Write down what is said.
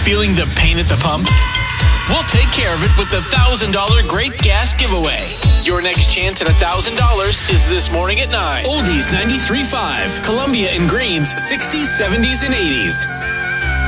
Feeling the pain at the pump? We'll take care of it with the $1,000 Great Gas Giveaway. Your next chance at $1,000 is this morning at 9. Oldies 93.5, Columbia and Greens 60s, 70s, and 80s.